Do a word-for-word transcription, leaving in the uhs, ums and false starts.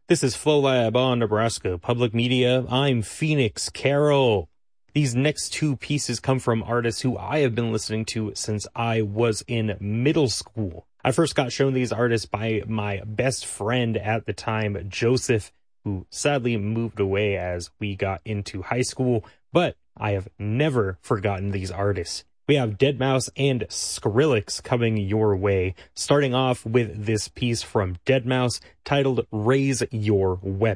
This is FlowLab on Nebraska Public Media. I'm Phoenix Carroll. These next two pieces come from artists who I have been listening to since I was in middle school. I first got shown these artists by my best friend at the time, Joseph, who sadly moved away as we got into high school, but I have never forgotten these artists. We have deadmau five and Skrillex coming your way, starting off with this piece from deadmau five titled Raise Your Weapon.